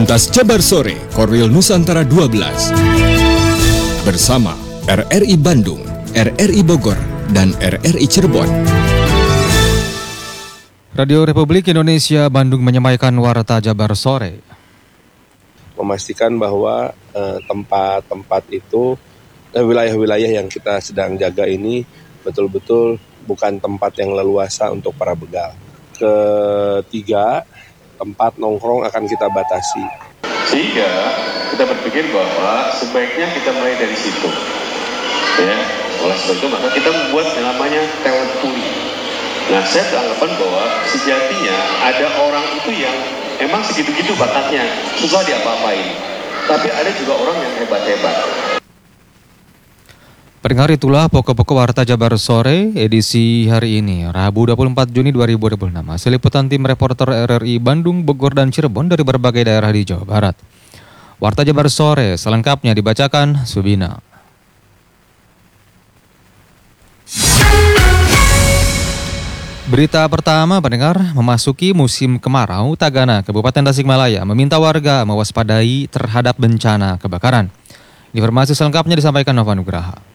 Pentas Jabar Sore Korwil Nusantara 12 bersama RRI Bandung, RRI Bogor, dan RRI Cirebon. Radio Republik Indonesia Bandung menyampaikan Warta Jabar Sore. Memastikan bahwa tempat-tempat itu, wilayah-wilayah yang kita sedang jaga ini betul-betul bukan tempat yang leluasa untuk para begal. Ketiga, tempat nongkrong akan kita batasi. Sehingga kita berpikir bahwa sebaiknya kita mulai dari situ. Ya, oleh sebab itu maka kita membuat yang namanya talent pooling. Nah, saya beranggapan bahwa sejatinya ada orang itu yang emang segitu-gitu bakatnya, susah diapa-apain. Tapi ada juga orang yang hebat-hebat. Pendengar, itulah pokok-pokok Warta Jabar Sore edisi hari ini, Rabu 24 Juni 2026. Hasil liputan tim reporter RRI Bandung, Bogor, dan Cirebon dari berbagai daerah di Jawa Barat. Warta Jabar Sore selengkapnya dibacakan Subina. Berita pertama, pendengar, memasuki musim kemarau, Tagana, Kabupaten Tasikmalaya meminta warga mewaspadai terhadap bencana kebakaran. Informasi selengkapnya disampaikan Nova Nugraha.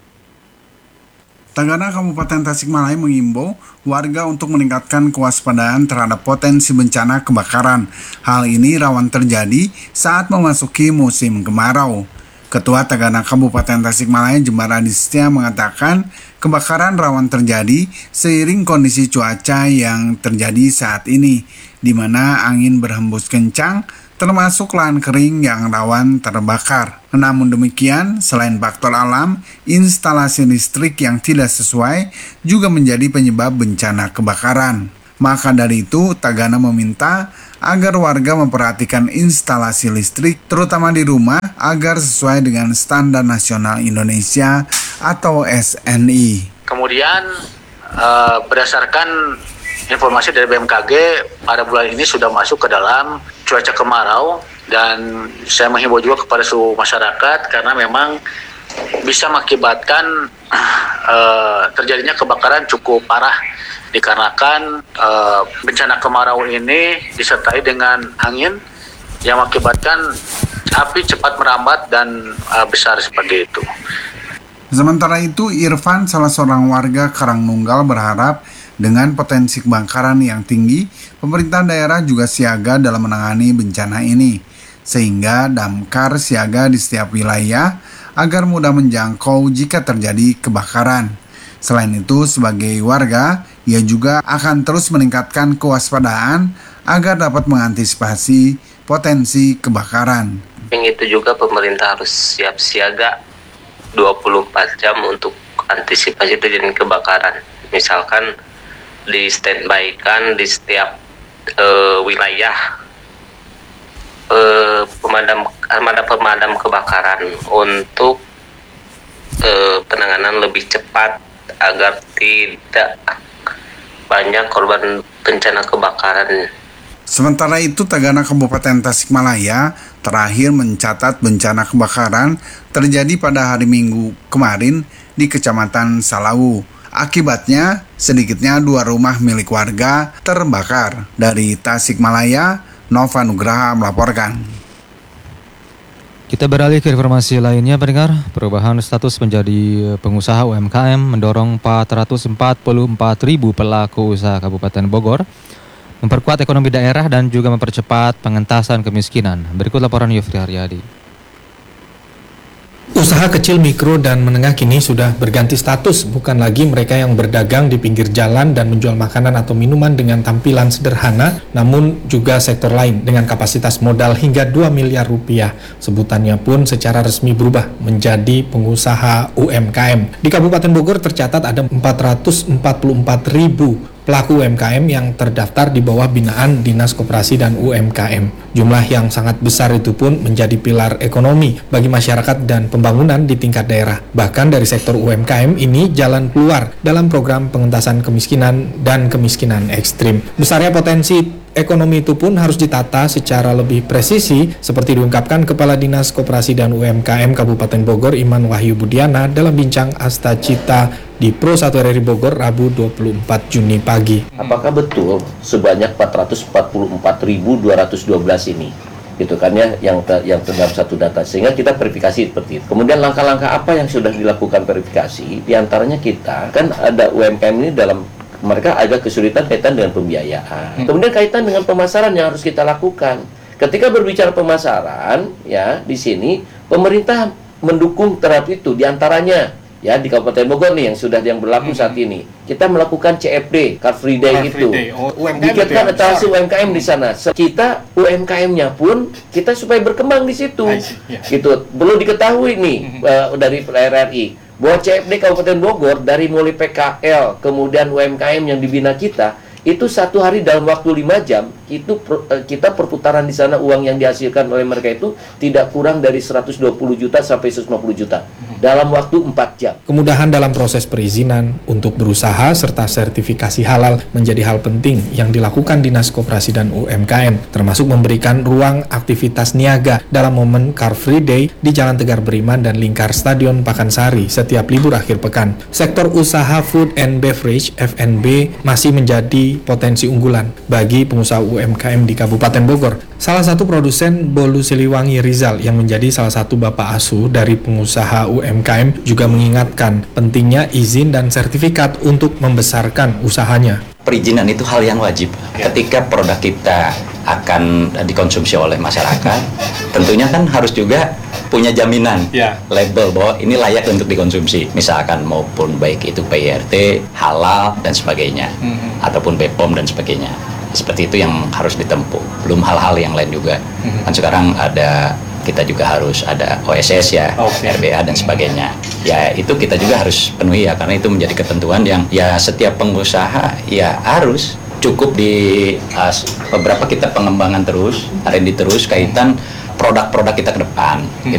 Tagana, Kabupaten Tasikmalaya mengimbau warga untuk meningkatkan kewaspadaan terhadap potensi bencana kebakaran. Hal ini rawan terjadi saat memasuki musim kemarau. Ketua Tagana Kabupaten Tasikmalaya Jembar Adistia mengatakan kebakaran rawan terjadi seiring kondisi cuaca yang terjadi saat ini, di mana angin berhembus kencang termasuk lahan kering yang rawan terbakar. Namun demikian, selain faktor alam, instalasi listrik yang tidak sesuai juga menjadi penyebab bencana kebakaran. Maka dari itu, Tagana meminta agar warga memperhatikan instalasi listrik, terutama di rumah, agar sesuai dengan Standar Nasional Indonesia atau SNI. Kemudian, berdasarkan informasi dari BMKG, pada bulan ini sudah masuk ke dalam cuaca kemarau, dan saya menghimbau juga kepada seluruh masyarakat karena memang bisa mengakibatkan terjadinya kebakaran cukup parah dikarenakan bencana kemarau ini disertai dengan angin yang mengakibatkan api cepat merambat dan besar seperti itu. Sementara itu, Irfan, salah seorang warga Karangnunggal, berharap dengan potensi kebakaran yang tinggi, pemerintah daerah juga siaga dalam menangani bencana ini, sehingga damkar siaga di setiap wilayah agar mudah menjangkau jika terjadi kebakaran. Selain itu, sebagai warga, ia juga akan terus meningkatkan kewaspadaan agar dapat mengantisipasi potensi kebakaran. Itu juga pemerintah harus siap siaga 24 jam untuk antisipasi terjadi kebakaran. Misalkan di standby-kan di setiap wilayah pemadam kebakaran untuk penanganan lebih cepat agar tidak banyak korban bencana kebakaran. Sementara itu, Tagana Kabupaten Tasikmalaya terakhir mencatat bencana kebakaran terjadi pada hari Minggu kemarin di Kecamatan Salawu. Akibatnya, sedikitnya 2 rumah milik warga terbakar. Dari Tasikmalaya, Nova Nugraha melaporkan. Kita beralih ke informasi lainnya, pendengar. Perubahan status menjadi pengusaha UMKM mendorong 444.000 pelaku usaha Kabupaten Bogor memperkuat ekonomi daerah dan juga mempercepat pengentasan kemiskinan. Berikut laporan Yofri Haryadi. Usaha kecil, mikro, dan menengah kini sudah berganti status, bukan lagi mereka yang berdagang di pinggir jalan dan menjual makanan atau minuman dengan tampilan sederhana, namun juga sektor lain dengan kapasitas modal hingga 2 miliar rupiah. Sebutannya pun secara resmi berubah menjadi pengusaha UMKM. Di Kabupaten Bogor tercatat ada 444.000 pelaku UMKM yang terdaftar di bawah binaan Dinas Koperasi dan UMKM. Jumlah yang sangat besar itu pun menjadi pilar ekonomi bagi masyarakat dan pembangunan di tingkat daerah. Bahkan dari sektor UMKM ini jalan keluar dalam program pengentasan kemiskinan dan kemiskinan ekstrim. Besarnya potensi ekonomi itu pun harus ditata secara lebih presisi, seperti diungkapkan Kepala Dinas Koperasi dan UMKM Kabupaten Bogor Iman Wahyu Budiana dalam bincang Asta Cita di Pro 1 RRI Bogor Rabu 24 Juni pagi. Apakah betul sebanyak 444.212 ini gitu kan ya, yang terdapat satu data, sehingga kita verifikasi seperti itu. Kemudian langkah-langkah apa yang sudah dilakukan verifikasi? Di antaranya kita kan ada UMKM ini dalam mereka ada kesulitan kaitan dengan pembiayaan. Kemudian kaitan dengan pemasaran yang harus kita lakukan. Ketika berbicara pemasaran, ya di sini pemerintah mendukung terhadap itu. Di antaranya ya di Kabupaten Bogor nih yang berlaku saat ini, kita melakukan CFD, Car Free Day itu. Dikatakan etalase UMKM di sana. Kita UMKM-nya pun kita supaya berkembang di situ. Gitu. Perlu diketahui nih dari RRI bahwa CFD Kabupaten Bogor dari mulai PKL kemudian UMKM yang dibina kita itu satu hari dalam waktu 5 jam itu kita perputaran di sana uang yang dihasilkan oleh mereka itu tidak kurang dari 120 juta sampai 150 juta dalam waktu 4 jam. Kemudahan dalam proses perizinan untuk berusaha serta sertifikasi halal menjadi hal penting yang dilakukan Dinas Koperasi dan UMKM, termasuk memberikan ruang aktivitas niaga dalam momen Car Free Day di Jalan Tegar Beriman dan lingkar Stadion Pakansari setiap libur akhir pekan. Sektor usaha food and beverage (F&B) masih menjadi potensi unggulan bagi pengusaha UMKM di Kabupaten Bogor. Salah satu produsen bolu Siliwangi Rizal yang menjadi salah satu bapak asuh dari pengusaha UMKM juga mengingatkan pentingnya izin dan sertifikat untuk membesarkan usahanya. Perizinan itu hal yang wajib. Ketika produk kita akan dikonsumsi oleh masyarakat, tentunya kan harus juga punya jaminan label bahwa ini layak untuk dikonsumsi, misalkan maupun baik itu PIRT, halal dan sebagainya, ataupun BPOM dan sebagainya. Seperti itu yang harus ditempuh. Belum hal-hal yang lain juga. Kan sekarang kita juga harus ada OSS ya, RBA dan sebagainya. Ya itu kita juga harus penuhi ya, karena itu menjadi ketentuan yang ya setiap pengusaha ya harus cukup di beberapa kita pengembangan terus, R&D terus kaitan produk-produk kita ke depan.